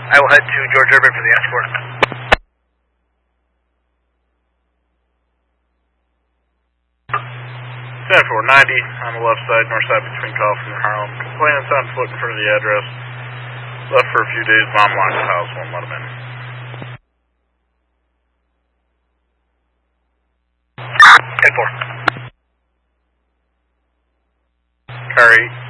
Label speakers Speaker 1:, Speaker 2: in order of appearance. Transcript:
Speaker 1: I will head to George Urban for the escort.
Speaker 2: 10-490 on the left side, north side between Coffin and Harlem. Complainant's on foot in front of the address. Left for a few days, mom locked the house, won't let him in.
Speaker 1: 10-4.
Speaker 2: Car 8.